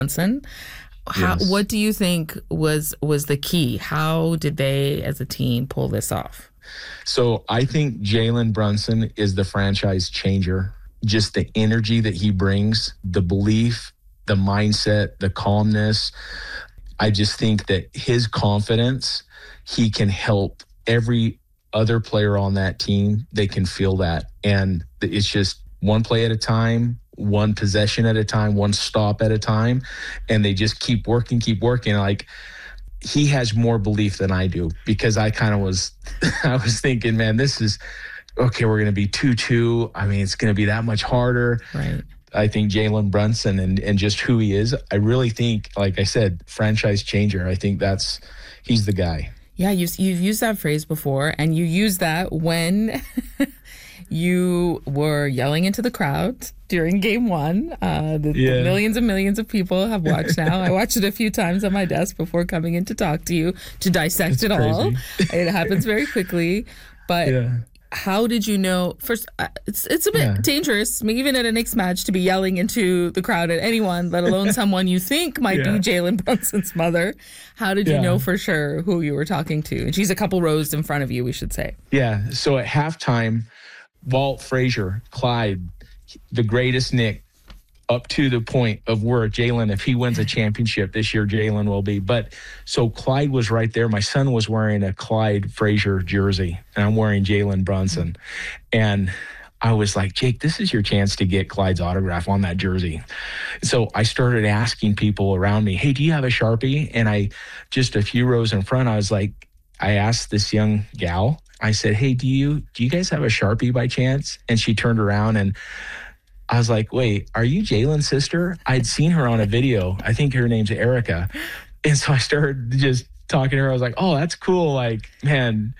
Brunson. Yes. What do you think was the key? How did they, as a team, pull this off? So I think Jalen Brunson is the franchise changer. Just the energy that he brings, the belief, the mindset, the calmness. I just think that his confidence, he can help every other player on that team. They can feel that. And it's just one play at a time, one possession at a time, one stop at a time. And they just keep working. Like, he has more belief than I do, because I was thinking, man, this is okay. We're going to be 2-2. I mean, it's going to be that much harder. Right. I think Jalen Brunson and just who he is, I really think, like I said, franchise changer. I think he's the guy. Yeah, you've used that phrase before, and you used that when you were yelling into the crowd during game one. The millions and millions of people have watched now. I watched it a few times on my desk before coming in to talk to you, to dissect it all. It happens very quickly. But how did you know? First, it's a bit dangerous, even at a Knicks match, to be yelling into the crowd at anyone, let alone someone you think might be Jalen Brunson's mother. How did you know for sure who you were talking to? And she's a couple rows in front of you, we should say. Yeah. So at halftime, Walt Frazier, Clyde, the greatest Knick, up to the point of where Jalen, if he wins a championship this year, Jalen will be. But so Clyde was right there. My son was wearing a Clyde Frazier jersey, and I'm wearing Jalen Brunson. And I was like, Jake, this is your chance to get Clyde's autograph on that jersey. So I started asking people around me, hey, do you have a Sharpie? And I, just a few rows in front, I asked this young gal, I said, hey, do you guys have a Sharpie by chance? And she turned around, and I was like, wait, are you Jalen's sister? I'd seen her on a video. I think her name's Erica. And so I started just talking to her. I was like, oh, that's cool. Like, man,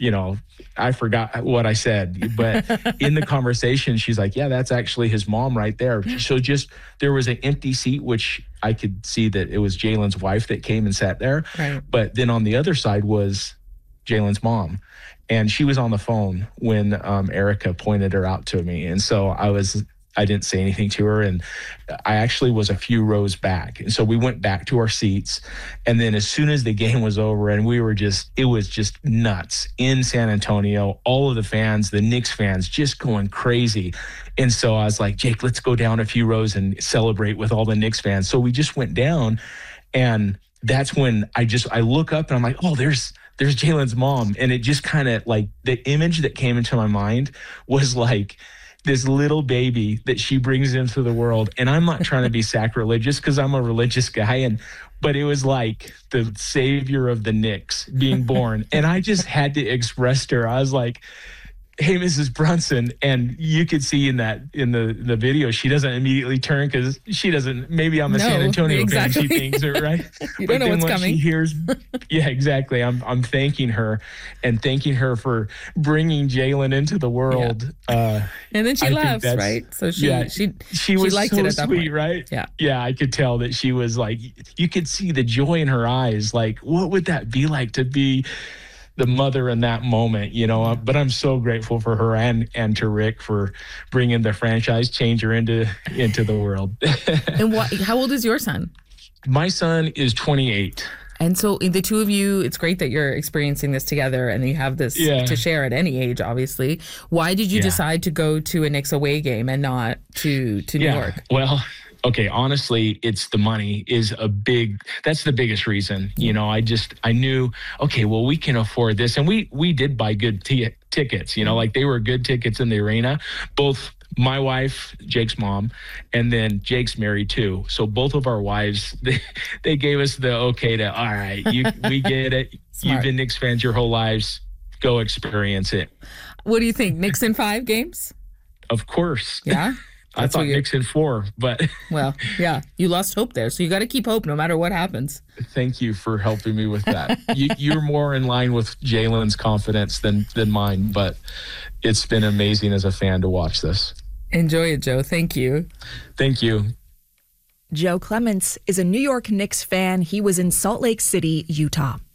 I forgot what I said. But in the conversation, she's like, yeah, that's actually his mom right there. So just, there was an empty seat, which I could see that it was Jalen's wife that came and sat there. Right. But then on the other side was Jalen's mom. And she was on the phone when Erica pointed her out to me. And so I didn't say anything to her, and I actually was a few rows back. And so we went back to our seats, and then as soon as the game was over, and it was just nuts in San Antonio, all of the fans, the Knicks fans, just going crazy. And so I was like, Jake, let's go down a few rows and celebrate with all the Knicks fans. So we just went down, and that's when I look up and I'm like, oh, there's Jalen's mom. And it just kind of, like, the image that came into my mind was like this little baby that she brings into the world. And I'm not trying to be sacrilegious, because I'm a religious guy, but it was like the savior of the Knicks being born. And I just had to express to her, I was like, hey, Mrs. Brunson. And you could see in the video, she doesn't immediately turn, because she doesn't, maybe I'm a San Antonio fan, she thinks it, right? You don't know what's coming. She hears, yeah, exactly. I'm thanking her for bringing Jalen into the world. Yeah. And then she laughs, right? So she was liked so it at that sweet, point. Right? Yeah. Yeah, I could tell that she was like, you could see the joy in her eyes. Like, what would that be like to be the mother in that moment, But I'm so grateful for her and to Rick for bringing the franchise changer into the world. And how old is your son? My son is 28. And so the two of you, it's great that you're experiencing this together and you have this to share at any age, obviously. Why did you decide to go to a Knicks away game and not to New York? Well, okay, honestly, it's the money that's the biggest reason. I knew, okay, well, we can afford this. And we did buy good tickets, like they were good tickets in the arena. Both my wife, Jake's mom, and then Jake's married too. So both of our wives, they gave us the okay to, all right, we get it. You've been Knicks fans your whole lives. Go experience it. What do you think? Knicks in 5 games? Of course. Yeah? I thought Knicks in 4, but... Well, yeah, you lost hope there. So you got to keep hope no matter what happens. Thank you for helping me with that. You're more in line with Jalen's confidence than mine, but it's been amazing as a fan to watch this. Enjoy it, Joe. Thank you. Thank you. Joe Clements is a New York Knicks fan. He was in Salt Lake City, Utah.